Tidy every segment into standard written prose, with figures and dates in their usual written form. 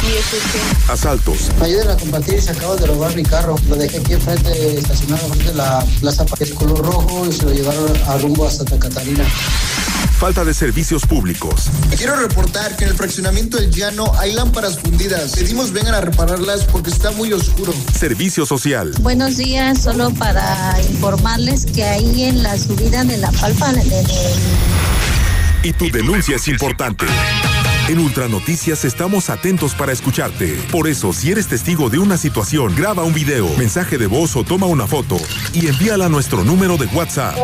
sí es urgente. Asaltos. Me ayuden a compartir, se acaba de robar mi carro. Lo dejé aquí enfrente, estacionado frente de la plaza, es color rojo y se lo llevaron a rumbo a Santa Catarina. Falta de servicios públicos. Quiero reportar que en el fraccionamiento del Llano hay lámparas fundidas. Pedimos vengan a repararlas porque está muy oscuro. Servicio social. Buenos días, solo para informarles que ahí en la subida de la Palpa Y tu denuncia es importante. En Ultranoticias estamos atentos para escucharte. Por eso, si eres testigo de una situación, graba un video, mensaje de voz o toma una foto y envíala a nuestro número de WhatsApp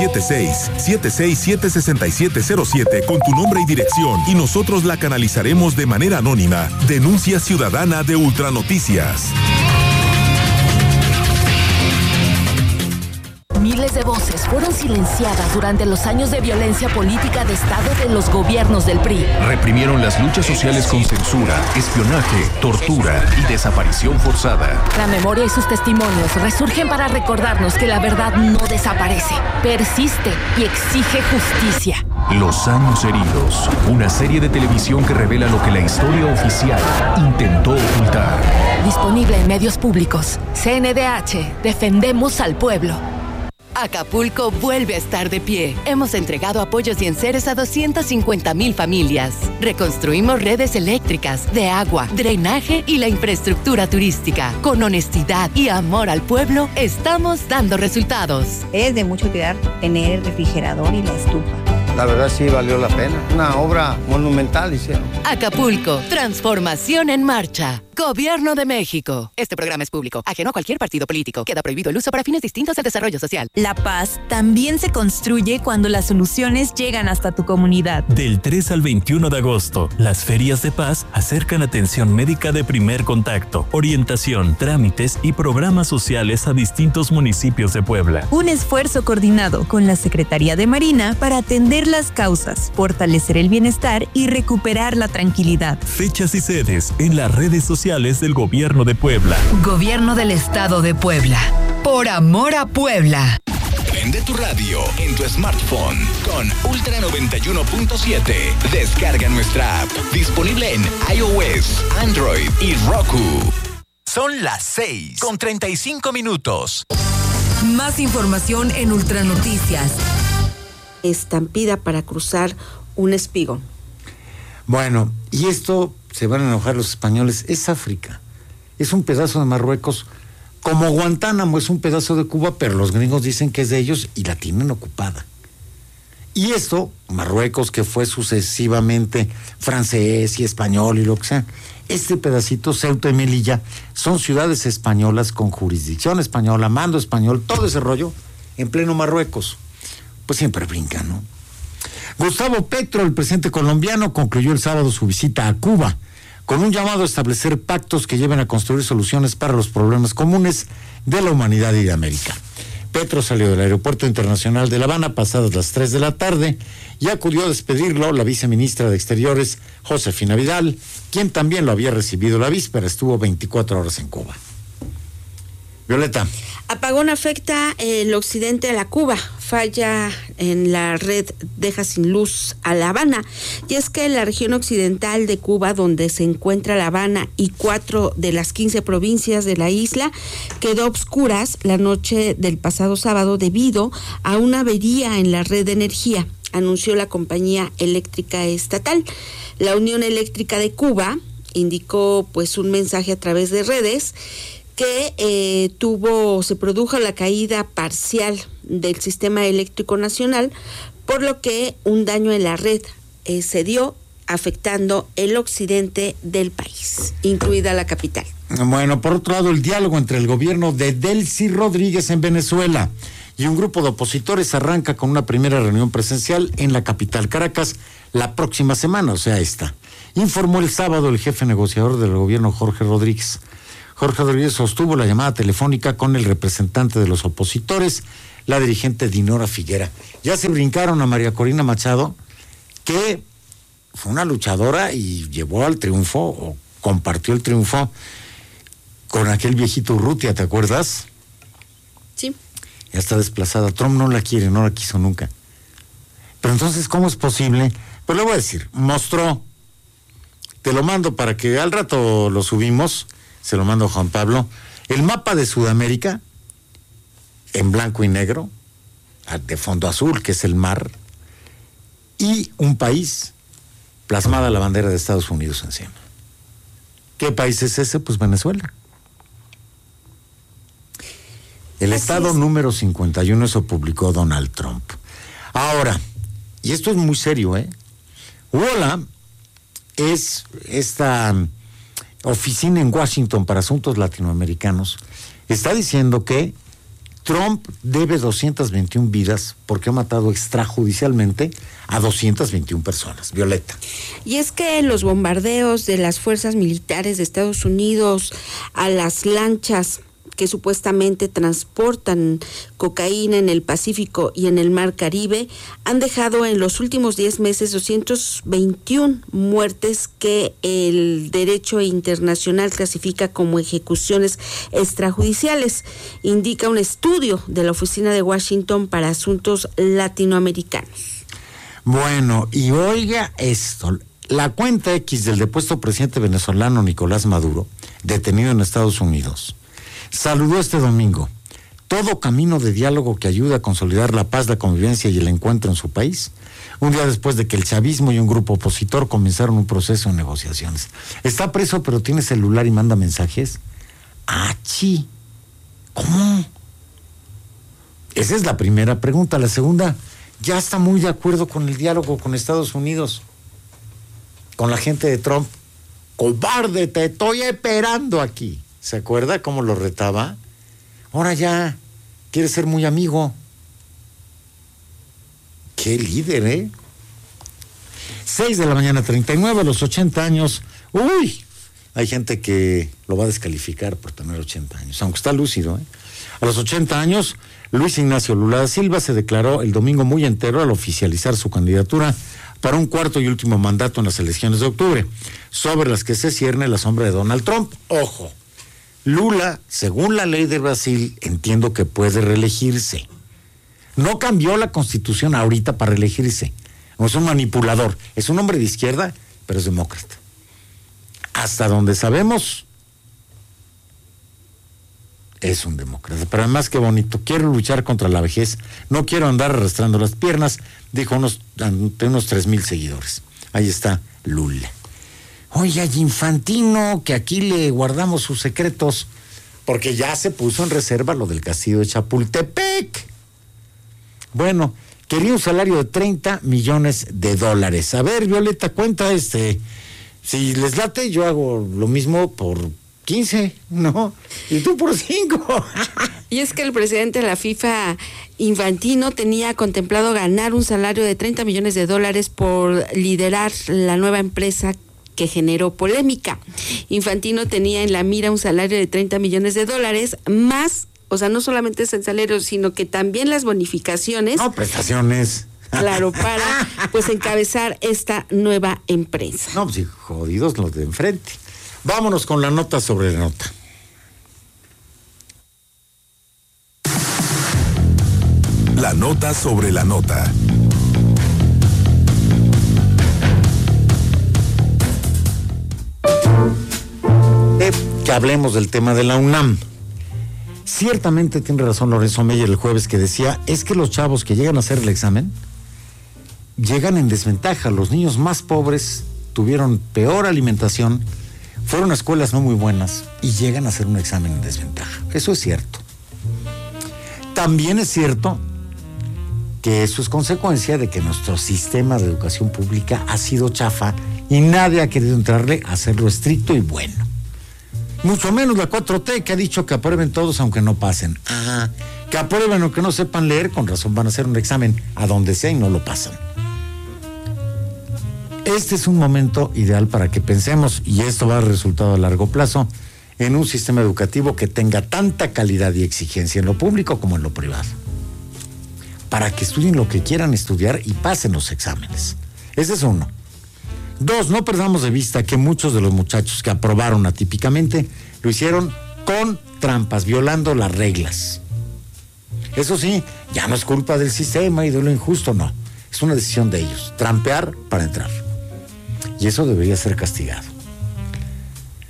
776-767-6707 con tu nombre y dirección y nosotros la canalizaremos de manera anónima. Denuncia ciudadana de Ultranoticias. Miles de voces fueron silenciadas durante los años de violencia política de Estado de los gobiernos del PRI. Reprimieron las luchas sociales con censura, espionaje, tortura y desaparición forzada. La memoria y sus testimonios resurgen para recordarnos que la verdad no desaparece, persiste y exige justicia. Los años heridos, una serie de televisión que revela lo que la historia oficial intentó ocultar. Disponible en medios públicos. CNDH, defendemos al pueblo. Acapulco vuelve a estar de pie. Hemos entregado apoyos y enseres a 250,000 familias. Reconstruimos redes eléctricas, de agua, drenaje y la infraestructura turística. Con honestidad y amor al pueblo, estamos dando resultados. Es de mucho cuidar tener el refrigerador y la estufa. La verdad sí valió la pena. Una obra monumental hicieron. Acapulco, transformación en marcha. Gobierno de México. Este programa es público, ajeno a cualquier partido político. Queda prohibido el uso para fines distintos del desarrollo social. La paz también se construye cuando las soluciones llegan hasta tu comunidad. Del 3 al 21 de agosto, las ferias de paz acercan atención médica de primer contacto, orientación, trámites y programas sociales a distintos municipios de Puebla. Un esfuerzo coordinado con la Secretaría de Marina para atender las causas, fortalecer el bienestar y recuperar la tranquilidad. Fechas y sedes en las redes sociales del Gobierno de Puebla. Gobierno del Estado de Puebla. Por amor a Puebla. Prende tu radio en tu smartphone con Ultra 91.7. Descarga nuestra app. Disponible en iOS, Android y Roku. Son las 6:35. Más información en Ultranoticias. Estampida para cruzar un espigón. Bueno, y esto se van a enojar los españoles, es África, es un pedazo de Marruecos, como Guantánamo es un pedazo de Cuba, pero los gringos dicen que es de ellos y la tienen ocupada. Y esto, Marruecos, que fue sucesivamente francés y español y lo que sea, este pedacito, Ceuta y Melilla, son ciudades españolas con jurisdicción española, mando español, todo ese rollo, en pleno Marruecos. Pues siempre brincan, ¿no? Gustavo Petro, el presidente colombiano, concluyó el sábado su visita a Cuba con un llamado a establecer pactos que lleven a construir soluciones para los problemas comunes de la humanidad y de América. Petro salió del Aeropuerto Internacional de La Habana pasadas las 3 de la tarde y acudió a despedirlo la viceministra de Exteriores, Josefina Vidal, quien también lo había recibido la víspera, estuvo 24 horas en Cuba. Violeta. Apagón afecta el occidente de la Cuba, falla en la red deja sin luz a La Habana, y es que la región occidental de Cuba, donde se encuentra La Habana y 4 de las 15 provincias de la isla, quedó a obscuras la noche del pasado sábado debido a una avería en la red de energía, anunció la compañía eléctrica estatal. La Unión Eléctrica de Cuba indicó pues un mensaje a través de redes que se produjo la caída parcial del sistema eléctrico nacional, por lo que un daño en la red se dio, afectando el occidente del país, incluida la capital. Bueno, por otro lado, el diálogo entre el gobierno de Delcy Rodríguez en Venezuela y un grupo de opositores arranca con una primera reunión presencial en la capital, Caracas, la próxima semana, o sea, esta. Informó el sábado el jefe negociador del gobierno, Jorge Rodríguez. Jorge Rodríguez sostuvo la llamada telefónica con el representante de los opositores, la dirigente Dinora Figuera. Ya se brincaron a María Corina Machado, que fue una luchadora y llevó al triunfo, o compartió el triunfo, con aquel viejito Urrutia, ¿te acuerdas? Sí. Ya está desplazada. Trump no la quiere, no la quiso nunca. Pero entonces, ¿cómo es posible? Pues le voy a decir, mostró te lo mando para que al rato lo subimos, se lo mando a Juan Pablo, el mapa de Sudamérica, en blanco y negro, de fondo azul, que es el mar, y un país, plasmada la bandera de Estados Unidos encima. ¿Qué país es ese? Pues Venezuela. El estado número 51, eso publicó Donald Trump. Ahora, y esto es muy serio, UOLA es esta oficina en Washington para asuntos latinoamericanos, está diciendo que Trump debe 221 vidas porque ha matado extrajudicialmente a 221 personas. Violeta. Y es que los bombardeos de las fuerzas militares de Estados Unidos a las lanchas que supuestamente transportan cocaína en el Pacífico y en el Mar Caribe, han dejado en los últimos 10 meses 221 muertes que el derecho internacional clasifica como ejecuciones extrajudiciales, indica un estudio de la Oficina de Washington para Asuntos Latinoamericanos. Bueno, y oiga esto, la cuenta X del depuesto presidente venezolano Nicolás Maduro, detenido en Estados Unidos, saludó este domingo todo camino de diálogo que ayuda a consolidar la paz, la convivencia y el encuentro en su país, un día después de que el chavismo y un grupo opositor comenzaron un proceso de negociaciones. Está preso, pero tiene celular y manda mensajes. ¡Achi! ¿Cómo? Esa es la primera pregunta. La segunda, ya está muy de acuerdo con el diálogo con Estados Unidos, con la gente de Trump. ¡Cobarde, te estoy esperando aquí! ¿Se acuerda cómo lo retaba? Ahora ya quiere ser muy amigo. ¡Qué líder, 6:39 a los 80 años. ¡Uy! Hay gente que lo va a descalificar por tener 80 años, aunque está lúcido, A los 80 años, Luis Ignacio Lula da Silva se declaró el domingo muy entero al oficializar su candidatura para un cuarto y último mandato en las elecciones de octubre, sobre las que se cierne la sombra de Donald Trump. ¡Ojo! Lula, según la ley de Brasil, entiendo que puede reelegirse. No cambió la constitución ahorita para reelegirse. No es un manipulador. Es un hombre de izquierda, pero es demócrata. Hasta donde sabemos, es un demócrata. Pero además, qué bonito. Quiero luchar contra la vejez. No quiero andar arrastrando las piernas, dijo ante unos 3,000 seguidores. Ahí está Lula. Oye, Infantino, que aquí le guardamos sus secretos, porque ya se puso en reserva lo del castillo de Chapultepec. Bueno, quería un salario de $30 millones. A ver, Violeta, cuenta si les late, yo hago lo mismo por 15, ¿no? Y tú por 5. Y es que el presidente de la FIFA, Infantino, tenía contemplado ganar un salario de $30 millones por liderar la nueva empresa que generó polémica. Infantino tenía en la mira un salario de $30 millones más, o sea, no solamente es el salario, sino que también las bonificaciones. No, prestaciones. Claro, para pues encabezar esta nueva empresa. No, pues sí, jodidos los de enfrente. Vámonos con la nota sobre la nota. La nota sobre la nota. Que hablemos del tema de la UNAM. Ciertamente tiene razón Lorenzo Meyer el jueves que decía, es que los chavos que llegan a hacer el examen llegan en desventaja. Los niños más pobres tuvieron peor alimentación, fueron a escuelas no muy buenas y llegan a hacer un examen en desventaja. Eso es cierto. También es cierto que eso es consecuencia de que nuestro sistema de educación pública ha sido chafa y nadie ha querido entrarle a hacerlo estricto y bueno. Mucho menos la 4T, que ha dicho que aprueben todos aunque no pasen. Que aprueben aunque no sepan leer, con razón van a hacer un examen a donde sea y no lo pasan. Este es un momento ideal para que pensemos, y esto va a dar resultado a largo plazo, en un sistema educativo que tenga tanta calidad y exigencia en lo público como en lo privado, para que estudien lo que quieran estudiar y pasen los exámenes. Ese es uno. 2, no perdamos de vista que muchos de los muchachos que aprobaron atípicamente lo hicieron con trampas, violando las reglas. Eso sí, ya no es culpa del sistema y de lo injusto, no. Es una decisión de ellos, trampear para entrar. Y eso debería ser castigado.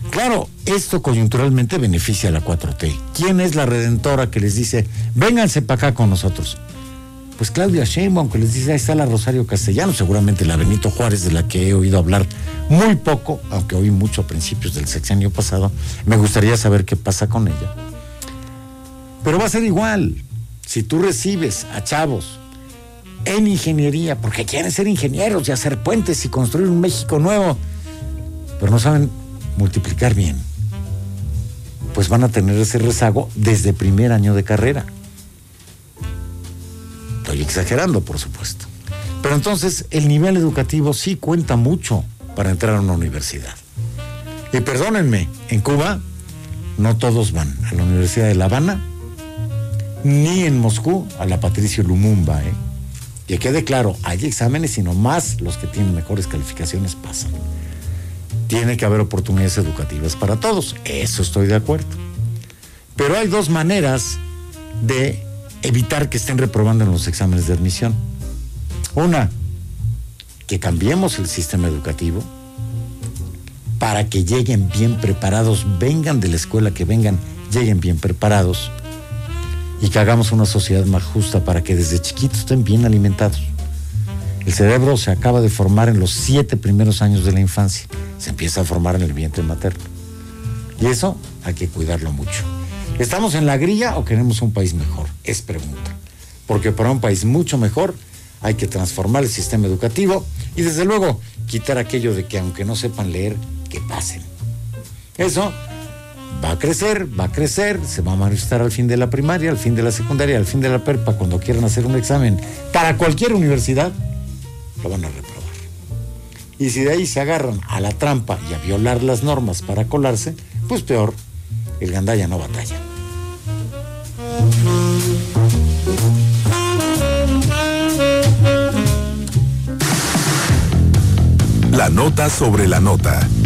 Claro, esto coyunturalmente beneficia a la 4T. ¿Quién es la redentora que les dice, vénganse para acá con nosotros? Pues Claudia Sheinbaum, que les dice, ahí está la Rosario Castellanos, seguramente la Benito Juárez, de la que he oído hablar muy poco, aunque oí mucho a principios del sexenio pasado. Me gustaría saber qué pasa con ella. Pero va a ser igual, si tú recibes a chavos en ingeniería, porque quieren ser ingenieros y hacer puentes y construir un México nuevo, pero no saben multiplicar bien, pues van a tener ese rezago desde primer año de carrera. Estoy exagerando, por supuesto. Pero entonces el nivel educativo sí cuenta mucho para entrar a una universidad. Y perdónenme, en Cuba no todos van a la Universidad de La Habana, ni en Moscú a la Patricio Lumumba, ¿eh? Y que quede claro, hay exámenes y nomás los que tienen mejores calificaciones pasan. Tiene que haber oportunidades educativas para todos, eso estoy de acuerdo. Pero hay dos maneras de evitar que estén reprobando en los exámenes de admisión. Una, que cambiemos el sistema educativo para que lleguen bien preparados, vengan de la escuela que vengan, lleguen bien preparados, y que hagamos una sociedad más justa para que desde chiquitos estén bien alimentados. El cerebro se acaba de formar en los 7 primeros años de la infancia, se empieza a formar en el vientre materno, y eso hay que cuidarlo mucho. ¿Estamos en la grilla o queremos un país mejor? Es pregunta, porque para un país mucho mejor hay que transformar el sistema educativo y desde luego quitar aquello de que aunque no sepan leer, que pasen. Eso va a crecer, se va a manifestar al fin de la primaria, al fin de la secundaria, al fin de la prepa, cuando quieran hacer un examen para cualquier universidad, lo van a reprobar. Y si de ahí se agarran a la trampa y a violar las normas para colarse, pues peor, el gandaya no batalla. La nota sobre la nota.